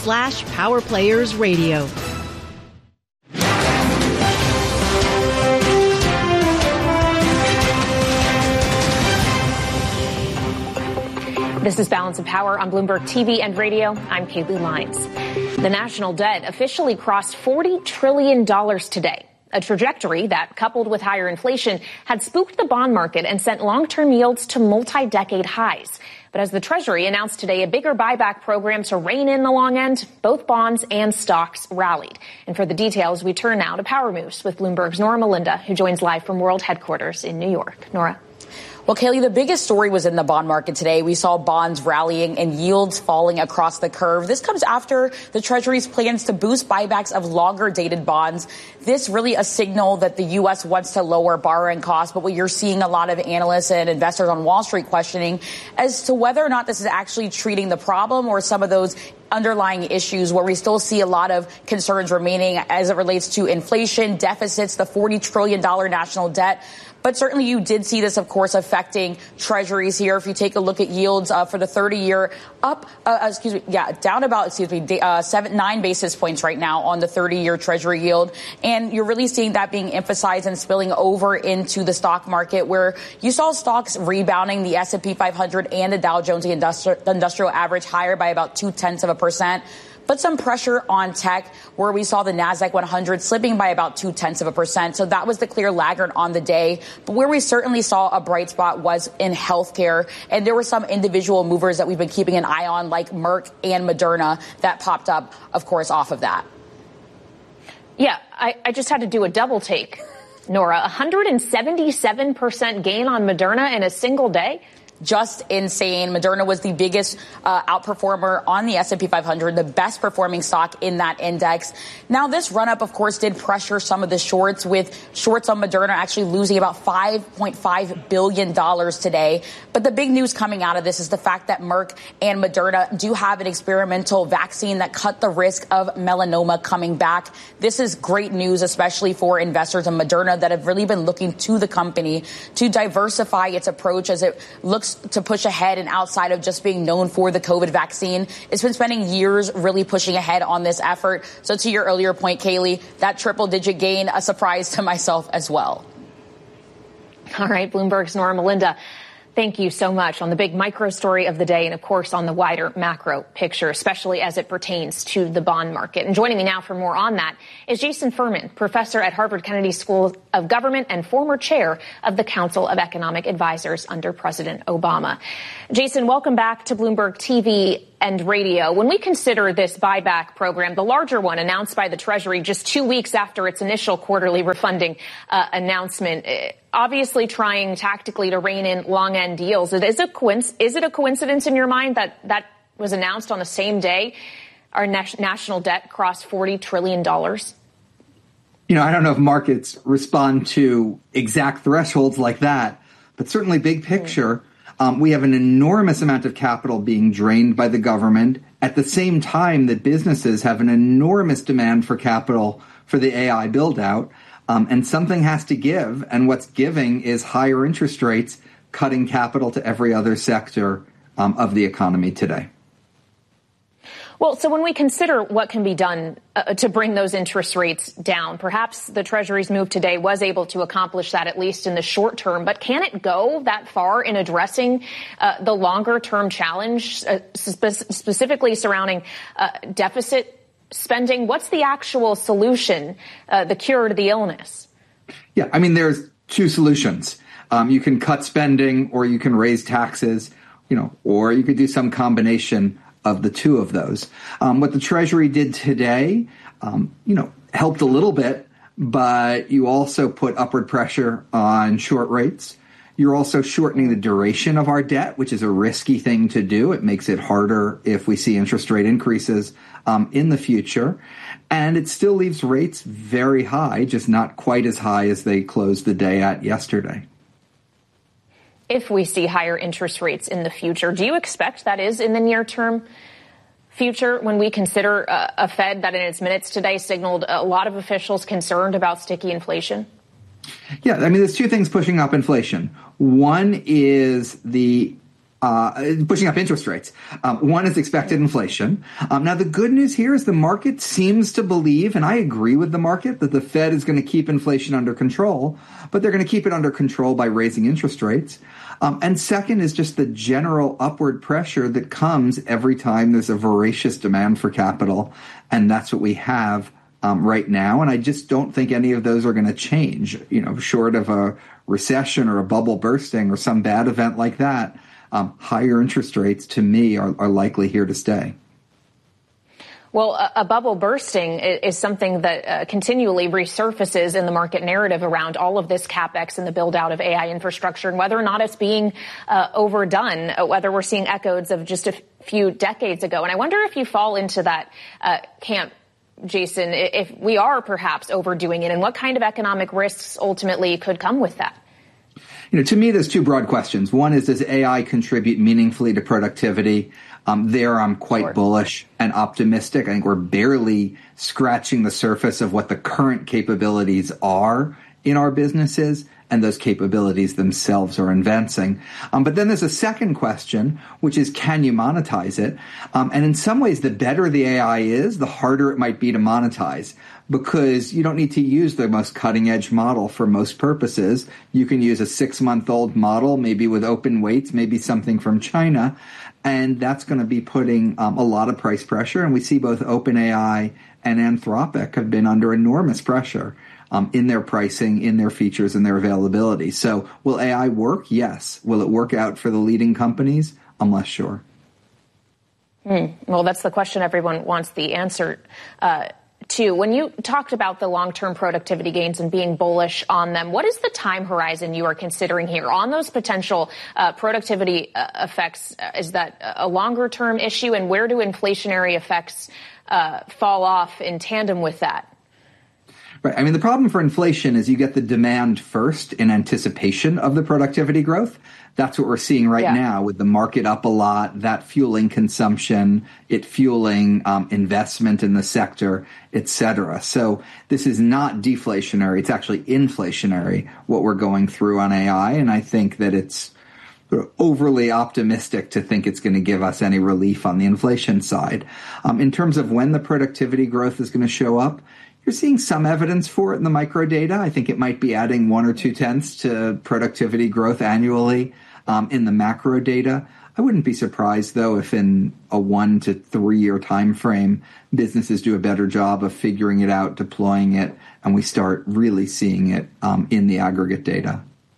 facebook.com/PowerPlayersRadio. This is Balance of Power on Bloomberg TV and radio. I'm Kaylee Lyons. The national debt officially crossed $40 trillion today, a trajectory that, coupled with higher inflation, had spooked the bond market and sent long-term yields to multi-decade highs. But as the Treasury announced today a bigger buyback program to rein in the long end, both bonds and stocks rallied. And for the details, we turn now to Power Moves with Bloomberg's Nora Melinda, who joins live from World Headquarters in New York. Nora. Well, Kaylee, the biggest story was in the bond market today. We saw bonds rallying and yields falling across the curve. This comes after the Treasury's plans to boost buybacks of longer dated bonds. This really a signal that the U.S. wants to lower borrowing costs. But what you're seeing a lot of analysts and investors on Wall Street questioning as to whether or not this is actually treating the problem or some of those underlying issues where we still see a lot of concerns remaining as it relates to inflation, deficits, the $40 trillion national debt. But certainly you did see this, of course, affecting treasuries here. If you take a look at yields for the 30-year down about 9 basis points right now on the 30-year treasury yield. And you're really seeing that being emphasized and spilling over into the stock market where you saw stocks rebounding, the S&P 500 and the Dow Jones Industrial Average higher by about 0.2%. But some pressure on tech where we saw the NASDAQ 100 slipping by about 0.2%. So that was the clear laggard on the day. But where we certainly saw a bright spot was in healthcare. And there were some individual movers that we've been keeping an eye on, like Merck and Moderna, that popped up, of course, off of that. Yeah, I just had to do a double take, Nora. 177% gain on Moderna in a single day. Just insane. Moderna was the biggest outperformer on the S&P 500, the best performing stock in that index. Now, this run up, of course, did pressure some of the shorts, with shorts on Moderna actually losing about $5.5 billion today. But the big news coming out of this is the fact that Merck and Moderna do have an experimental vaccine that cut the risk of melanoma coming back. This is great news, especially for investors in Moderna that have really been looking to the company to diversify its approach as it looks to push ahead and outside of just being known for the COVID vaccine. It's been spending years really pushing ahead on this effort. So to your earlier point, Kaylee, that triple-digit gain, a surprise to myself as well. All right, Bloomberg's Nora Melinda. Thank you so much on the big micro story of the day and, of course, on the wider macro picture, especially as it pertains to the bond market. And joining me now for more on that is Jason Furman, professor at Harvard Kennedy School of Government and former chair of the Council of Economic Advisors under President Obama. Jason, welcome back to Bloomberg TV and radio. When we consider this buyback program, the larger one announced by the Treasury just 2 weeks after its initial quarterly refunding announcement, obviously trying tactically to rein in long-end deals. Is it a coincidence in your mind that that was announced on the same day our national debt crossed $40 trillion? You know, I don't know if markets respond to exact thresholds like that, but certainly big picture, we have an enormous amount of capital being drained by the government at the same time that businesses have an enormous demand for capital for the AI build-out. And something has to give, and what's giving is higher interest rates, cutting capital to every other sector of the economy today. Well, so when we consider what can be done to bring those interest rates down, perhaps the Treasury's move today was able to accomplish that, at least in the short term. But can it go that far in addressing the longer term challenge, specifically surrounding deficit spending? What's the actual solution, the cure to the illness? Yeah, I mean, there's two solutions. You can cut spending, or you can raise taxes, or you could do some combination of the two of those. What the Treasury did today, helped a little bit, but you also put upward pressure on short rates. You're also shortening the duration of our debt, which is a risky thing to do. It makes it harder if we see interest rate increases in the future. And it still leaves rates very high, just not quite as high as they closed the day at yesterday. If we see higher interest rates in the future, do you expect that is in the near term future when we consider a Fed that in its minutes today signaled a lot of officials concerned about sticky inflation? Yeah, I mean, there's two things pushing up inflation. One is the pushing up interest rates. One is expected inflation. Now, the good news here is the market seems to believe, and I agree with the market, that the Fed is going to keep inflation under control, but they're going to keep it under control by raising interest rates. And second is just the general upward pressure that comes every time there's a voracious demand for capital. And that's what we have right now. And I just don't think any of those are going to change, short of a recession or a bubble bursting or some bad event like that. Higher interest rates, to me, are likely here to stay. Well, a bubble bursting is something that continually resurfaces in the market narrative around all of this CapEx and the build out of AI infrastructure and whether or not it's being overdone, whether we're seeing echoes of just a few decades ago. And I wonder if you fall into that camp, Jason, if we are perhaps overdoing it and what kind of economic risks ultimately could come with that. To me, there's two broad questions. One is, does AI contribute meaningfully to productivity? There, I'm quite bullish and optimistic. I think we're barely scratching the surface of what the current capabilities are in our businesses, and those capabilities themselves are advancing. But then there's a second question, which is, can you monetize it? And in some ways, the better the AI is, the harder it might be to monetize, because you don't need to use the most cutting-edge model for most purposes. You can use a 6-month-old model, maybe with open weights, maybe something from China, and that's going to be putting a lot of price pressure. And we see both OpenAI and Anthropic have been under enormous pressure in their pricing, in their features, and their availability. So will AI work? Yes. Will it work out for the leading companies? I'm less sure. Well, that's the question everyone wants the answer to. When you talked about the long-term productivity gains and being bullish on them, what is the time horizon you are considering here on those potential productivity effects? Is that a longer-term issue, and where do inflationary effects fall off in tandem with that? Right. I mean, the problem for inflation is you get the demand first in anticipation of the productivity growth. That's what we're seeing right now with the market up a lot, that fueling consumption, it fueling investment in the sector, et cetera. So this is not deflationary. It's actually inflationary, what we're going through on AI. And I think that it's overly optimistic to think it's going to give us any relief on the inflation side. In terms of when the productivity growth is going to show up, you're seeing some evidence for it in the micro data. I think it might be adding 1 or 2 tenths to productivity growth annually in the macro data. I wouldn't be surprised, though, if in a 1 to 3 year time frame, businesses do a better job of figuring it out, deploying it, and we start really seeing it in the aggregate data.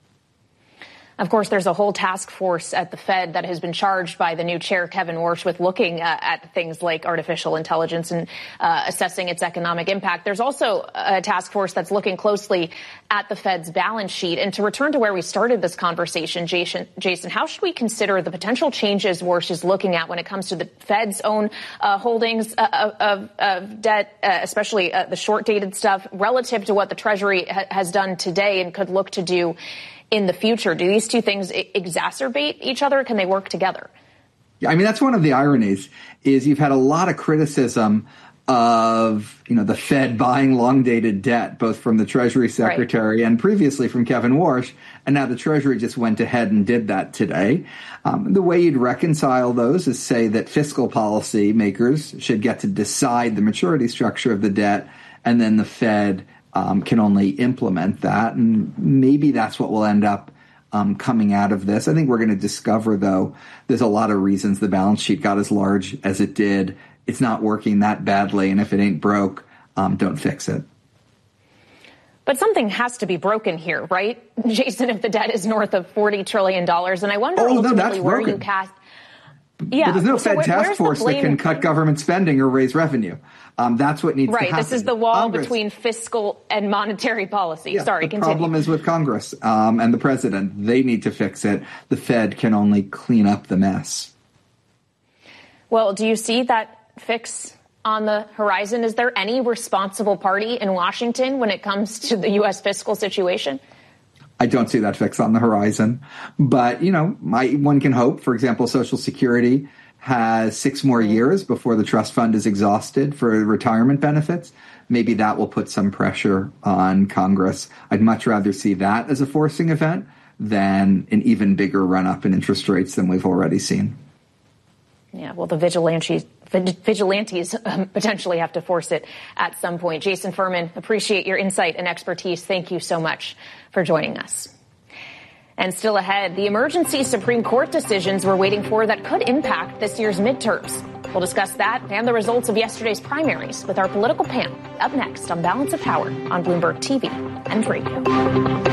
Of course, there's a whole task force at the Fed that has been charged by the new chair, Kevin Warsh, with looking at things like artificial intelligence and assessing its economic impact. There's also a task force that's looking closely at the Fed's balance sheet. And to return to where we started this conversation, Jason, how should we consider the potential changes Warsh is looking at when it comes to the Fed's own holdings of debt, especially the short-dated stuff, relative to what the Treasury has done today and could look to do in the future? Do these two things exacerbate each other? Can they work together? Yeah, I mean, that's one of the ironies is you've had a lot of criticism of, the Fed buying long-dated debt, both from the Treasury Secretary and previously from Kevin Warsh. And now the Treasury just went ahead and did that today. The way you'd reconcile those is say that fiscal policy makers should get to decide the maturity structure of the debt, and then the Fed can only implement that. And maybe that's what will end up coming out of this. I think we're going to discover, though, there's a lot of reasons the balance sheet got as large as it did. It's not working that badly. And if it ain't broke, don't fix it. But something has to be broken here, right, Jason, if the debt is north of $40 trillion. And I wonder ultimately where you cast. Yeah, but there's no Fed task force that can cut government spending or raise revenue. That's what needs to happen. Right. This is the wall between fiscal and monetary policy. Yeah, Sorry, continue. The problem is with Congress and the president. They need to fix it. The Fed can only clean up the mess. Well, do you see that fix on the horizon? Is there any responsible party in Washington when it comes to the U.S. fiscal situation? I don't see that fix on the horizon. But, one can hope. For example, Social Security has 6 more years before the trust fund is exhausted for retirement benefits. Maybe that will put some pressure on Congress. I'd much rather see that as a forcing event than an even bigger run-up in interest rates than we've already seen. Yeah, well, the vigilantes potentially have to force it at some point. Jason Furman, appreciate your insight and expertise. Thank you so much for joining us. And still ahead, the emergency Supreme Court decisions we're waiting for that could impact this year's midterms. We'll discuss that and the results of yesterday's primaries with our political panel up next on Balance of Power on Bloomberg TV and Radio.